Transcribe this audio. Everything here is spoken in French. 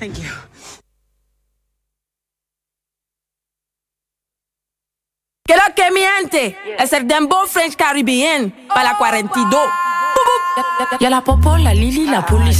Thank you. Que lo que mi gente es el Dembow French Caribbean para la 42. Y a la popo, la Lili, la police.